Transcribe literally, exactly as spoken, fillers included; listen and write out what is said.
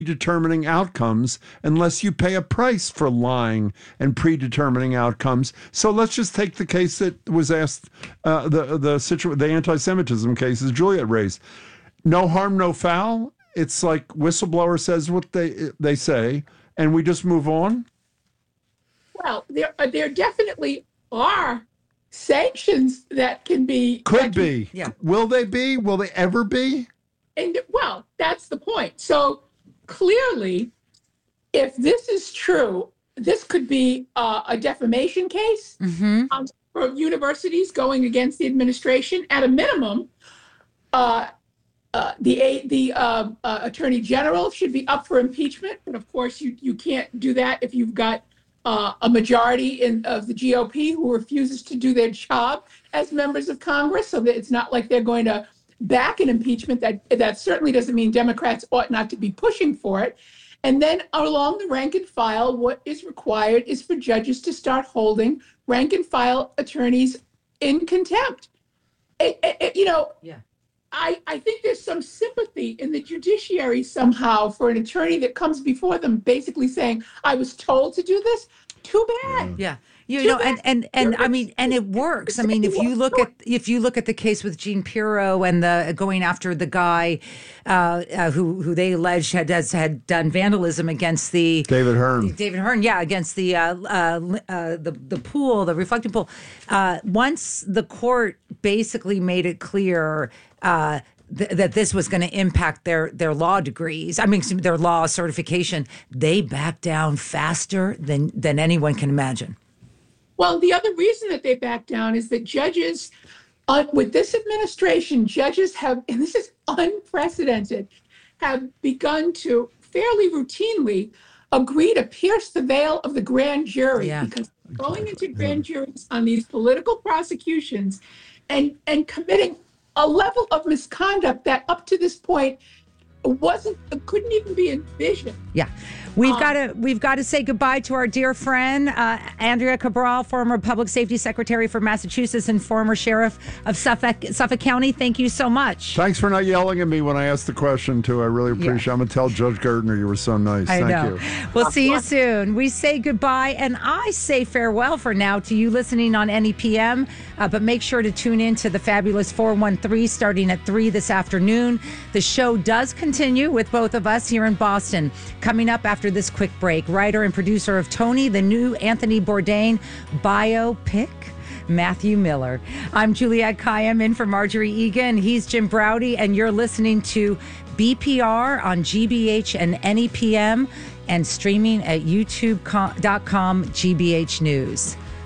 determining outcomes unless you pay a price for lying and predetermining outcomes. So let's just take the case that was asked, uh, the the situ- the anti-Semitism cases Juliet raised. No harm, no foul. It's like whistleblower says what they they say, and we just move on. Well, there uh, there definitely are sanctions that can be could that be. Can, yeah. Will they be? Will they ever be? And well, that's the point. So clearly, if this is true, this could be uh, a defamation case mm-hmm. um, for universities going against the administration. At a minimum, uh, uh, the the uh, uh, attorney general should be up for impeachment. But of course, you you can't do that if you've got uh, a majority in of the G O P who refuses to do their job as members of Congress. So that it's not like they're going to back an impeachment. That that certainly doesn't mean Democrats ought not to be pushing for it. And then along the rank and file, what is required is for judges to start holding rank and file attorneys in contempt. It, it, you know, yeah. I, I think there's some sympathy in the judiciary somehow for an attorney that comes before them basically saying, I was told to do this. Too bad. Yeah. You know, and, and, and I mean, and it works. I mean, if you look at if you look at the case with Jean Pirro and the going after the guy uh, uh, who who they alleged had has, had done vandalism against the David Hearn, David Hearn, yeah, against the uh, uh, uh, the the pool, the reflecting pool. Uh, once the court basically made it clear. Uh, th- that this was going to impact their their law degrees, I mean, their law certification, they backed down faster than than anyone can imagine. Well, the other reason that they back down is that judges, uh, with this administration, judges have, and this is unprecedented, have begun to fairly routinely agree to pierce the veil of the grand jury. Yeah. Because going into grand juries on these political prosecutions and, and committing a level of misconduct that up to this point wasn't, couldn't even be envisioned. Yeah. We've Um, got to we've got to say goodbye to our dear friend, uh, Andrea Cabral, former Public Safety Secretary for Massachusetts and former Sheriff of Suffolk Suffolk County. Thank you so much. Thanks for not yelling at me when I asked the question, too. I really appreciate Yeah. it. I'm going to tell Judge Gardner you were so nice. I Thank know. you. We'll see you soon. We say goodbye, and I say farewell for now to you listening on N E P M, uh, but make sure to tune in to the fabulous four one three starting at three this afternoon. The show does continue with both of us here in Boston. Coming up after this quick break, writer and producer of Tony, the new Anthony Bourdain biopic, Matthew Miller. I'm Juliette Kayyem in for Marjorie Egan. He's Jim Browdy, and you're listening to B P R on G B H and N E P M and streaming at youtube dot com G B H News.